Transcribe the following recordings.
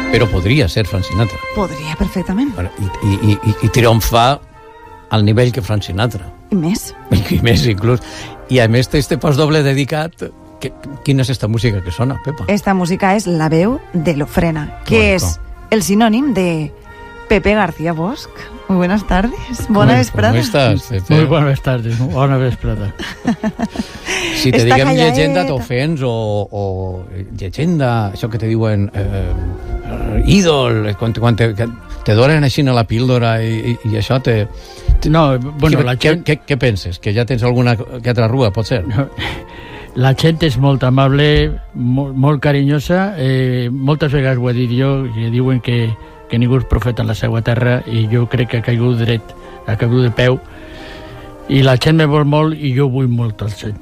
Però podria ser Frank Sinatra. Podria, perfectament. Bueno, i triomfar al nivell que Frank Sinatra. I més. I més, inclús. I a més té este post doble dedicat. Quina és esta música que sona, Pepa? Esta música és La veu de l'ofrena, que és el sinònim de Pepe García Bosch. Muy buenas tardes. Bona vesprada. ¿Cómo estás, Pepe? Muy buenas tardes. Bona vesprada. Si te diguem llegenda, t'ofens, o llegenda, això que te diuen ídol, quan te donen així a la píldora i això te... No, bueno, la gent... Què penses? Que ja tens alguna que altra rua, pot ser? No. La gent és molt amable, molt carinyosa. Moltes vegades ho he dit jo, i diuen que ningú és profeta en la seva terra, i jo crec que ha caigut dret, ha caigut de peu, i la gent me vol molt i jo vull molt al gent.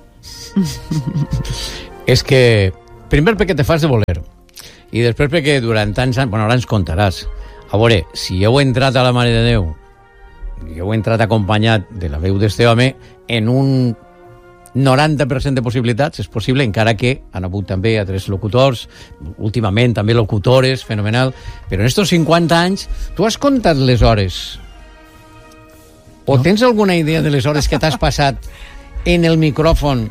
És que, primer perquè te fas de voler, i després perquè durant tants anys, bueno, ara ens contaràs, a veure, si heu entrat a la Mare de Déu, i heu entrat acompanyat de la veu d'este home, en un 90% de possibilitats, és possible, encara que han hagut també altres locutors, últimament també locutores, fenomenal, però en estos 50 anys, tu has comptat les hores? O tens alguna idea de les hores que t'has passat en el micròfon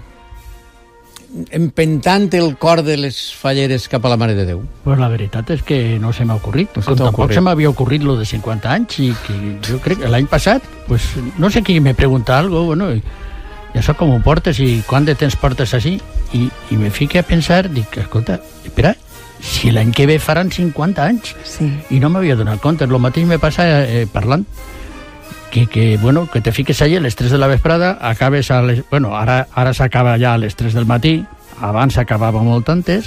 empentant el cor de les falleres cap a la Mare de Déu? Pues la veritat és que no se m'ha ocorrit. Tampoc se m'havia ocorrit lo de 50 anys, i que jo crec que l'any passat, pues, no sé qui me pregunta algo, bueno, i això com ho portes i quant de temps portes així? I me fique a pensar, dic, escolta, espera, si l'any que ve faran 50 anys, sí. I no m'havia donat compte. El mateix me passa parlant, que bueno, que te fiques allà a les 3 de la vesprada, acabes a les... Bueno, ara s'acaba ja a les 3 del matí, abans s'acabava molt antes,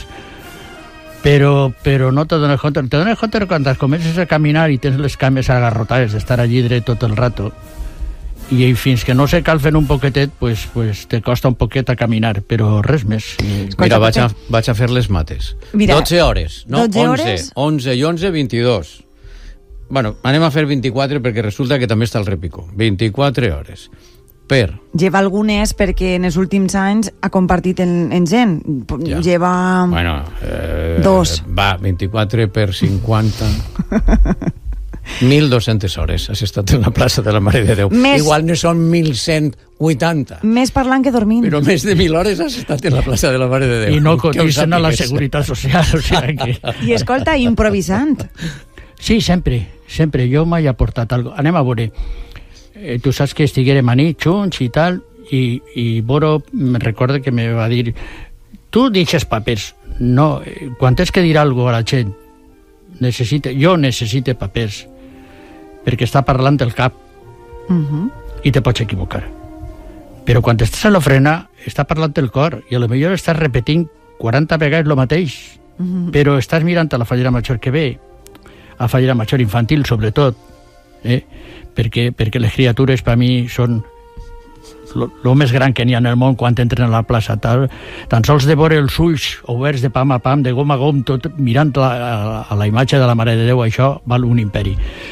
però no te dones compte. Te dones compte quan comences a caminar i tens les cames agarrotades d'estar allí dret tot el rato, i fins que no se calfen un poquetet, pues te costa un poquet a caminar, però res més. Mira, vaig a fer les mates. Mira, 12 hores, no? 12 hores? 11 i 11, 22. Bueno, anem a fer 24 perquè resulta que també està el repico. 24 hores. Lleva algunes perquè en els últims anys ha compartit en gent. Ja. Lleva... Bueno, 2. Va, 24 per 50... 1.200 hores has estat en la plaça de la Mare de Déu. Igual no són 1.180. Més parlant que dormint. Però més de 1.000 hores has estat en la plaça de la Mare de Déu. I no cotitzen a la Seguretat Social. O sigui que... I escolta, improvisant. Sí, sempre. Jo mai he portat algo. Anem a veure. Tu saps que estiguérem a nit junts i tal, i Boro me recorda que me va dir, tu deixes papers. No, quan tens que dir alguna cosa a la gent, jo necessite papers, perquè està parlant del cap, i te pots equivocar. Però quan estàs a l'ofrena, està parlant del cor, i a lo millor estàs repetint 40 vegades el mateix, però estàs mirant a la fallera major que ve, a la fallera major infantil, sobretot, perquè les criatures, per mi, són el més gran que n'hi ha en el món quan entren a la plaça. Tan sols de veure els ulls oberts de pam a pam, de gom a gom, tot mirant a la imatge de la Mare de Déu, això val un imperi.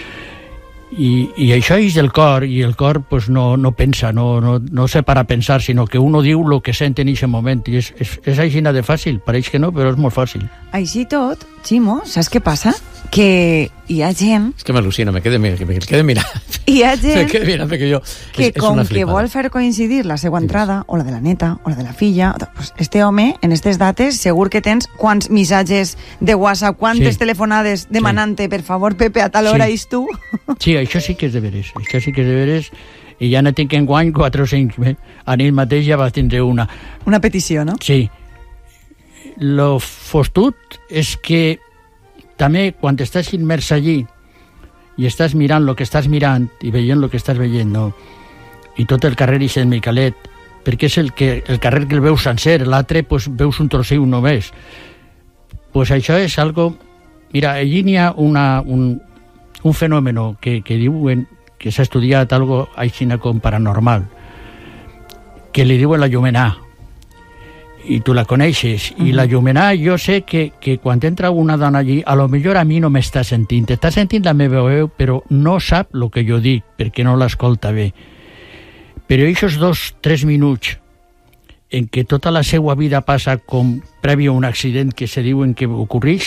I això és del cor, i el cor pues, no pensa, no sé para pensar, sinó que uno diu el que sent en aquest moment, i és així de fàcil, pareix que no, però és molt fàcil. Així tot, Ximo, saps què passa? Que hi ha gent... És que m'al·lucina, me quede mirant. Hi ha gent me quede mirant perquè jo... que com que vol fer coincidir la seva entrada, o la de la neta, o la de la filla, pues este home, en aquestes dates, segur que tens quants missatges de WhatsApp, quantes telefonades demanant-te, per favor, Pepe, a tal hora és tu? Sí, això sí que és de veres. I ja no tinc enguany 4 o 5. Anell mateix ja va tindre una. Una petició, no? Sí. Lo fostut és que també quan estàs immers allí i estàs mirant el que estàs mirant i veient el que estàs veient, no? I tot el carrer ix en Micalet, perquè és el carrer que el veus sencer, l'altre pues, veus un troseu només. Pues això és algo... Mira, allí n'hi ha un fenomen que diuen que s'ha estudiat algo així com paranormal, que li diuen la llumenà. I tu la coneixes, i la llumenà jo sé que quan entra una dona allí, a lo millor a mi no m'està sentint, està sentint la meva veu, però no sap el que jo dic, perquè no l'escolta bé. Però aquests 2-3 minuts en què tota la seva vida passa com previ a un accident que se diuen que ocorreix,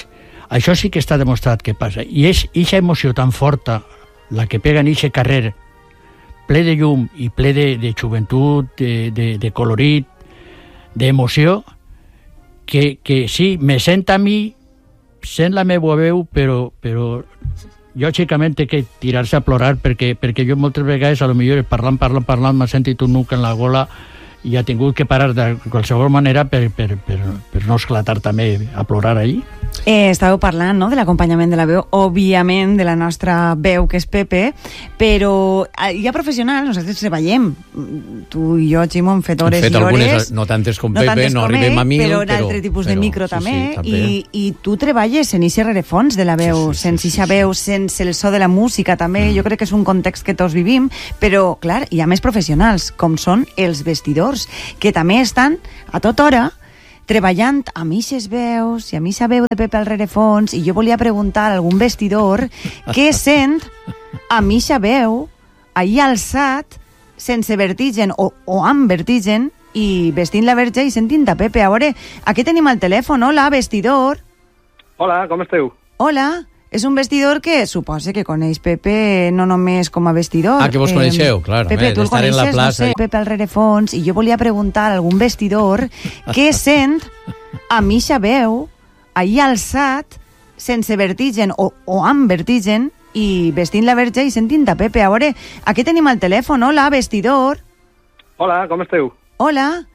Això sí que està demostrat que passa. I és eixa emoció tan forta, la que pega en eixe carrer, ple de llum i ple de joventut, de colorit, d'emoció, que sí, me sent a mi, sent la meva veu, però lògicament té que tirar-se a plorar perquè jo moltes vegades, a lo millor parlant, m'ha sentit un nuc en la gola i ha tingut que parar de qualsevol manera per no esclatar també a plorar ahir. Estàveu parlant, no?, de l'acompanyament de la veu, òbviament de la nostra veu, que és Pepe, però hi ha professionals, nosaltres treballem, tu i jo, Ximo, hem fet hores i hores. Algunes, no tantes com Pepe, no arribem a 1.000, però un altre tipus de micro també, sí, i tu treballes en eixe rerefons de la veu, sense eixa veu, sense el so de la música també, jo crec que és un context que tots vivim, però, clar, hi ha més professionals, com són els vestidors, que també estan a tota hora treballant amb eixes veus i amb eixa veu de Pepe al rerefons, i jo volia preguntar a algun vestidor què sent amb eixa veu ahir alçat, sense vertigen o amb vertigen, i vestint la verge i sentint a Pepe. A veure, aquí tenim el telèfon. Hola, vestidor. Hola, com esteu? Hola. És un vestidor que suposa que coneix Pepe no només com a vestidor. Que vos coneixeu, clar. Pepe, tu el coneixes, en la plaça, no sé, Pepe al rerefons, i jo volia preguntar a algun vestidor què sent amb eixa veu ahir alçat, sense vertigen o amb vertigen, i vestint la verge i sentint a Pepe. A veure, aquí tenim el telèfon. Hola, vestidor. Hola, com esteu? Hola.